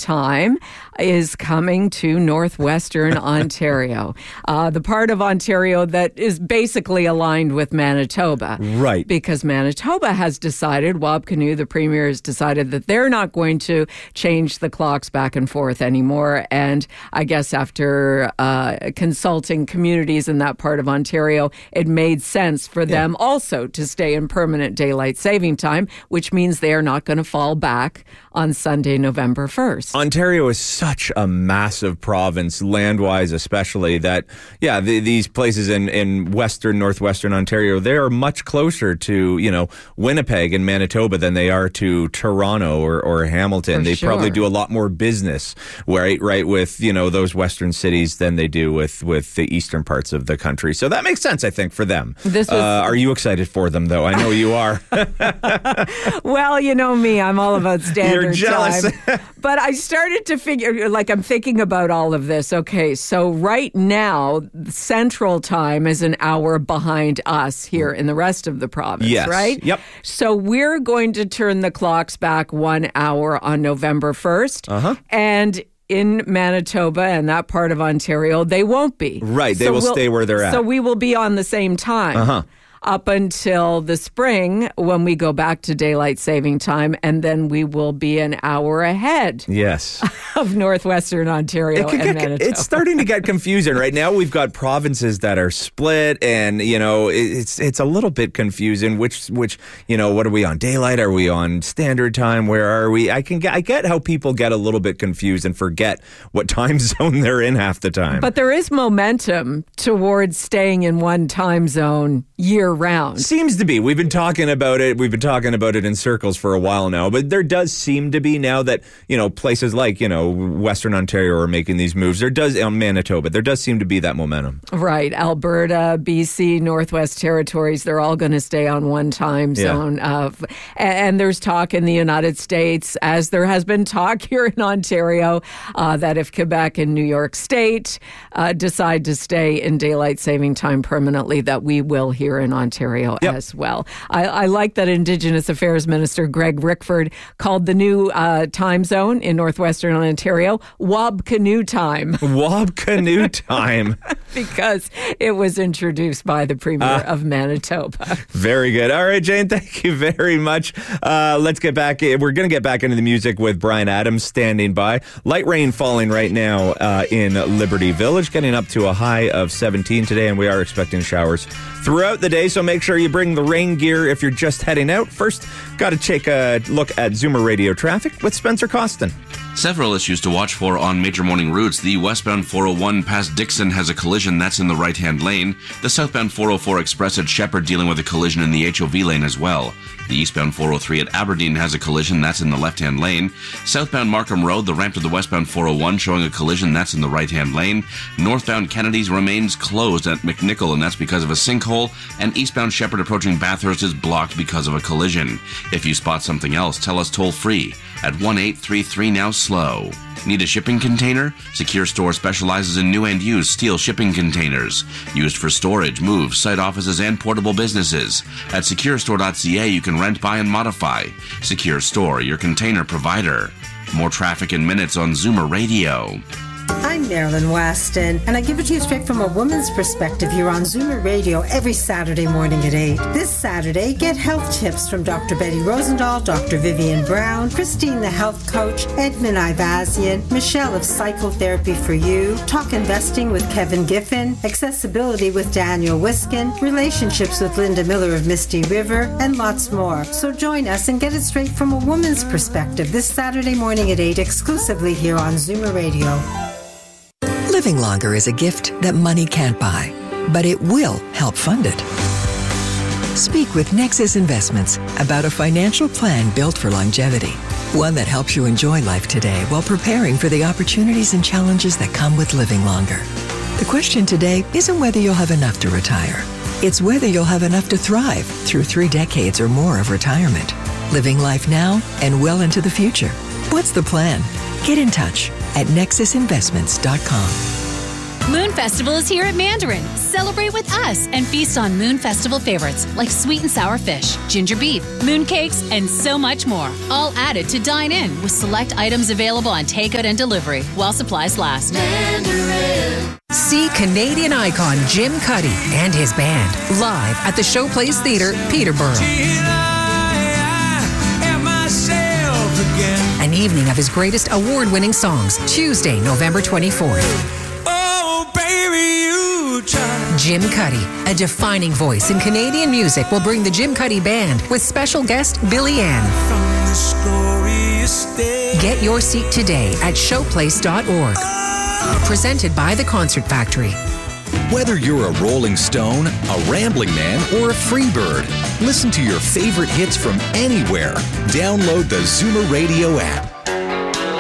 time is coming to northwestern Ontario, the part of Ontario that is basically aligned with Manitoba. Right. Because Manitoba has decided, Wabkanu, the premier, has decided that they're not going to change the clocks back and forth anymore. And I guess after consulting communities in that part of Ontario, it made sense for them also to stay in permanent daylight saving time, which means they are not going to fall back on Sunday, November 1st. Ontario is such a massive province, land-wise especially, that, these places in northwestern Ontario, they are much closer to, Winnipeg and Manitoba than they are to Toronto or Hamilton. They probably do a lot more business, right with, those western cities than they do with the eastern parts of the country. So that makes sense, I think, for them. Are you excited for them, though? I know you are. Well, you know me, I'm all about standard You're jealous. time. But I started to figure, I'm thinking about all of this. Okay, so right now, Central Time is an hour behind us here in the rest of the province, right? Yep. So we're going to turn the clocks back 1 hour on November 1st. And in Manitoba and that part of Ontario, they won't be. Right, they will stay where they're at. So we will be on the same time. Up until the spring when we go back to daylight saving time, and then we will be an hour ahead. Yes. Of northwestern Ontario and Manitoba. It's starting to get confusing. Right now we've got provinces that are split, and it's a little bit confusing. Which what are we on? Daylight? Are we on standard time? Where are we? I get how people get a little bit confused and forget what time zone they're in half the time. But there is momentum towards staying in one time zone year round. Seems to be. We've been talking about it. We've been talking about it in circles for a while now. But there does seem to be now that, places like, Western Ontario are making these moves. Manitoba, there does seem to be that momentum. Right. Alberta, BC, Northwest Territories, they're all going to stay on one time zone. And there's talk in the United States, as there has been talk here in Ontario, that if Quebec and New York State decide to stay in daylight saving time permanently, that we will here in Ontario as well. I like that Indigenous Affairs Minister Greg Rickford called the new time zone in northwestern Ontario Wabkanu time. Wabkanu time. Because it was introduced by the Premier of Manitoba. Very good. All right, Jane, thank you very much. Let's get back. We're going to get back into the music with Bryan Adams standing by. Light rain falling right now in Liberty Village, getting up to a high of 17 today, and we are expecting showers throughout the day, so make sure you bring the rain gear if you're just heading out. First, got to take a look at Zoomer Radio traffic with Spencer Costin. Several issues to watch for on major morning routes. The westbound 401 past Dixon has a collision. That's in the right-hand lane. The southbound 404 Express at Shepherd dealing with a collision in the HOV lane as well. The eastbound 403 at Aberdeen has a collision. That's in the left-hand lane. Southbound Markham Road, the ramp to the westbound 401 showing a collision. That's in the right-hand lane. Northbound Kennedy's remains closed at McNichol, and that's because of a sinkhole. And eastbound Shepherd approaching Bathurst is blocked because of a collision. If you spot something else, tell us toll-free at 1-833-NOW-SLOW. Need a shipping container? Secure Store specializes in new and used steel shipping containers, used for storage, moves, site offices, and portable businesses. At securestore.ca, you can rent, buy, and modify. Secure Store, your container provider. More traffic in minutes on Zoomer Radio. I'm Marilyn Weston, and I give it to you straight from a woman's perspective here on Zoomer Radio every Saturday morning at 8. This Saturday, get health tips from Dr. Betty Rosendahl, Dr. Vivian Brown, Christine the health coach, Edmund Ivazian, Michelle of Psychotherapy for You, talk investing with Kevin Giffen, accessibility with Daniel Wiskin, relationships with Linda Miller of Misty River, and lots more. So join us and get it straight from a woman's perspective this Saturday morning at 8 exclusively here on Zoomer Radio. Living longer is a gift that money can't buy, but it will help fund it. Speak with Nexus Investments about a financial plan built for longevity. One that helps you enjoy life today while preparing for the opportunities and challenges that come with living longer. The question today isn't whether you'll have enough to retire. It's whether you'll have enough to thrive through 3 decades or more of retirement. Living life now and well into the future. What's the plan? Get in touch at nexusinvestments.com. Moon Festival is here at Mandarin. Celebrate with us and feast on Moon Festival favorites like sweet and sour fish, ginger beef, moon cakes, and so much more. All added to dine in with select items available on takeout and delivery while supplies last. Mandarin. See Canadian icon Jim Cuddy and his band live at the Showplace Theatre, Peterborough. An evening of his greatest award-winning songs, Tuesday, November 24th. Jim Cuddy, a defining voice in Canadian music, will bring the Jim Cuddy Band with special guest Billy Ann. Get your seat today at showplace.org. Presented by the Concert Factory. Whether you're a Rolling Stone, a Rambling Man, or a Freebird, listen to your favorite hits from anywhere. Download the Zoomer Radio app.